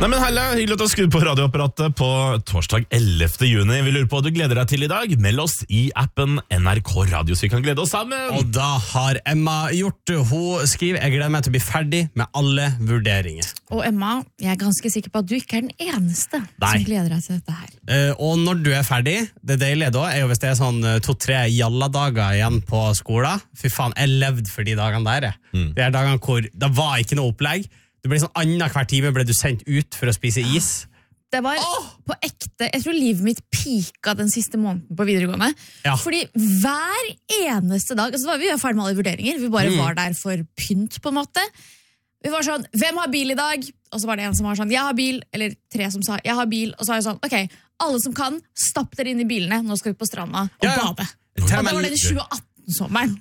Nei, men hella, hyggelig at du har skrudd på radioapparatet på torsdag 11. juni. Vi lurer på hva du gleder deg til i dag. Meld oss i appen NRK Radio, så vi kan glede oss sammen. Og da har Emma gjort. Hun skriver, jeg gleder meg til å bli ferdig med alle vurderinger. Og Emma, jeg er ganske sikker på at du ikke er den eneste som gleder deg til dette her. Og når du er ferdig, det deilige da er jo hvis det er sånn 2-3 jalla-dager igjen på skolen. Fy faen, jeg levde for de dagene der. Det er dagene hvor det var ikke noe opplegg. Det ble sånn annen hver time ble du sendt ut for å spise is. Det var på ekte, jeg tror livet mitt pika den siste måneden på videregående. Ja. Fordi hver eneste dag, altså vi var ferdig med alle vurderinger, vi bare var der for pynt på en måte. Vi var sånn, hvem har bil i dag? Og så var det en som var sånn, jeg har bil, eller 3 som sa, jeg har bil. Og så var jeg sånn, ok, alle som kan, stapp dere inn i bilene, nå skal vi på stranda og bade. Og da var det 2018. Sommeren.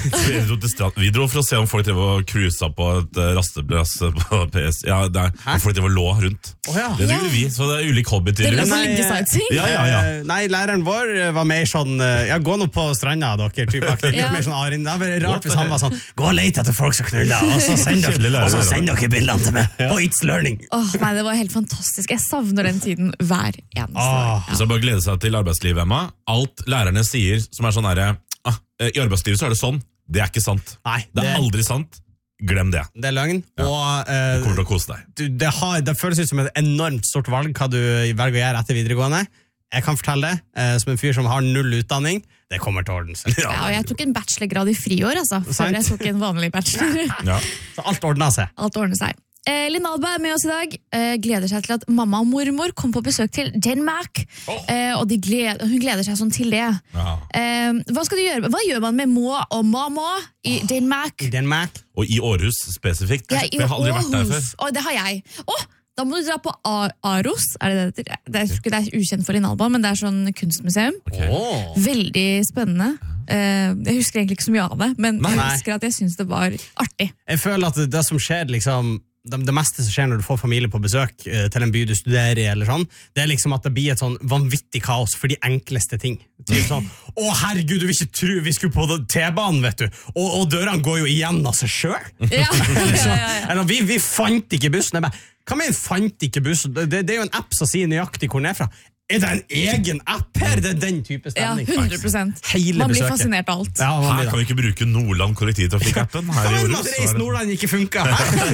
Vi dro for å se om folk drev og cruisa på et rasteplass på PS. Ja, folk drev og lå rundt. Det gjorde vi, så det er ulik hobby til. Det er liggesightseeing. Nei, læreren vår var mer sånn, gå nå på stranda, dere, type. Mer sånn Arin. Det var rart hvis han var sånn, gå og lete etter folk som knuller, og så send dere bildene til meg. Og it's learning. Nei, det var helt fantastisk. Jeg savner den tiden hver eneste dag. Så bare glede seg til arbeidslivet, Emma. Alt lærerne sier som er sånn herre, i arbeidslivet så er det sånn. Det er ikke sant. Nei, det er aldri sant. Glem det. Det er løgn. Ja. Og du kommer til å kose deg. Det føles ut som et enormt stort valg hva du velger å gjøre etter videregående. Jeg kan fortelle det, som en fyr som har 0 utdanning, det kommer til orden selv. Ja, og jeg tok en bachelorgrad i friår, altså, før jeg tok en vanlig bachelor. Så alt ordnet seg. Alt ordnet seg. Linn Alba er med oss i dag. Gleder seg til at mamma og mormor kommer på besøk til Denmark. Og hun gleder seg sånn til det. Hva skal du gjøre? Hva gjør man med må og mamma i Denmark? Og i Aarhus spesifikt. Ja, jeg har aldri vært der før. Det har jeg. Da må du dra på Aros. Det er ukjent for Linn Alba, men det er sånn kunstmuseum. Veldig spennende. Jeg husker egentlig ikke så mye av det, men jeg husker at jeg synes det var artig. Jeg føler at det som skjer liksom det meste som skjer når du får familie på besøk til en by du studerer i, eller sånn, det er liksom at det blir et sånn vanvittig kaos for de enkleste ting. Sånn, herregud, du vil ikke tro vi skulle på T-banen, vet du, og dørene går jo igjen av seg selv. Eller vi fant ikke bussen. Hva mener fant ikke bussen? Det er jo en app som sier nøyaktig hvor den er fra. Er det en egen app her? Det er den type stemning. Ja, 100%. Man blir fascinert av alt. Her kan vi ikke bruke Nordland kollektivtrafikk-appen. Her i Aarhus. Reis Nordland ikke funker.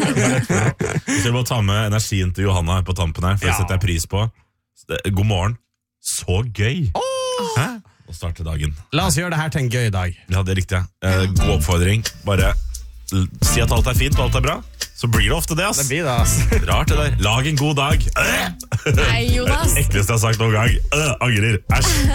Så jeg må ta med energien til Johanna på tampen her, for det setter jeg pris på. God morgen. Så gøy. Å starte dagen. La oss gjøre det her til en gøy dag. Ja, det er riktig. God oppfordring. Bare si at alt er fint og alt er bra. Så blir det ofte det, ass. Det blir det, ass. Rart det der. Lag en god dag. Nei, Jonas. Ekleste jeg har sagt noen gang. Angrer. Æsj.